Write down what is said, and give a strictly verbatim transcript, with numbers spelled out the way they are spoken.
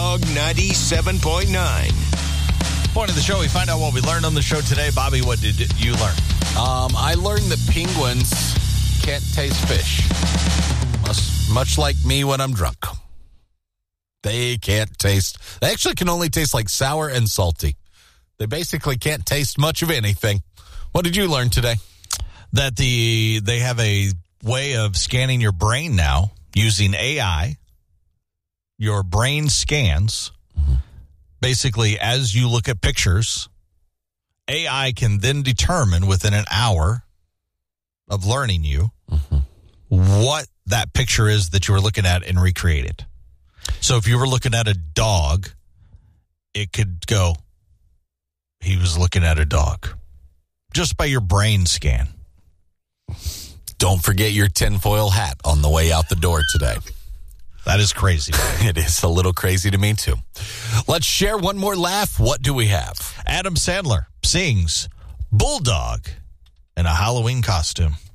Dog ninety-seven point nine. Point of the show, we find out what we learned on the show today. Bobby, what did you learn? Um, I learned that penguins can't taste fish. Much, much like me when I'm drunk. They can't taste. They actually can only taste like sour and salty. They basically can't taste much of anything. What did you learn today? That the they have a way of scanning your brain now using A I. Your brain scans. Mm-hmm. Basically, as you look at pictures, A I can then determine within an hour of learning you mm-hmm. what that picture is that you were looking at and recreate it. So if you were looking at a dog, it could go, he was looking at a dog. Just by your brain scan. Don't forget your tinfoil hat on the way out the door today. That is crazy. It is a little crazy to me, too. Let's share one more laugh. What do we have? Adam Sandler sings Bulldog in a Halloween costume.